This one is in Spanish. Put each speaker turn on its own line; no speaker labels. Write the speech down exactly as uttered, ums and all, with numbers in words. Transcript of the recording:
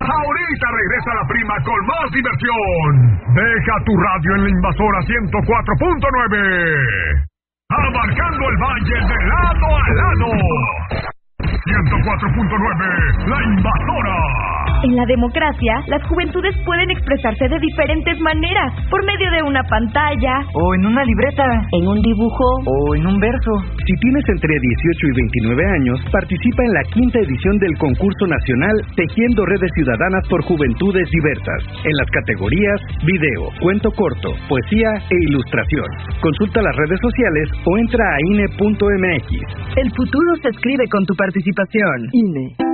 Ahorita regresa la prima con más diversión. Deja tu radio en la Invasora ciento cuatro punto nueve. Abarcando el valle de lado a lado. ciento cuatro punto nueve, La Invasora.
En la democracia, las juventudes pueden expresarse de diferentes maneras, por medio de una pantalla,
o en una libreta,
en un dibujo,
o en un verso.
Si tienes entre dieciocho y veintinueve años, participa en la quinta edición del concurso nacional Tejiendo Redes Ciudadanas por Juventudes Diversas, en las categorías video, cuento corto, poesía e ilustración. Consulta las redes sociales o entra a I N E punto M X.
El futuro se escribe con tu participación. I N E.